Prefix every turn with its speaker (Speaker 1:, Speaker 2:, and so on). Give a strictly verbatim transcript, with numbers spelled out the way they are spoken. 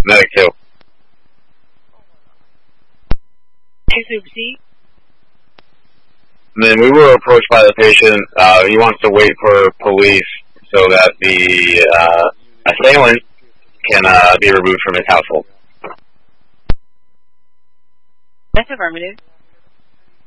Speaker 1: Medic two. And then we were approached by the patient. Uh, he wants to wait for police so that the uh, assailant can uh, be removed from his household.
Speaker 2: That's affirmative.